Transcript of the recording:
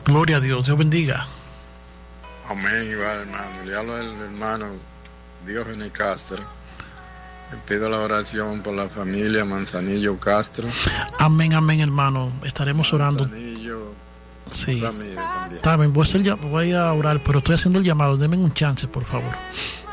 Gloria a Dios, Dios bendiga. Amén, igual, hermano. Le hablo al hermano Diógenes Castro. Le pido la oración por la familia Manzanillo Castro. Amén, amén, hermano. Estaremos orando. Manzanillo Sí. Ramírez también. Está bien, voy a orar, pero estoy haciendo el llamado. Denme un chance, por favor.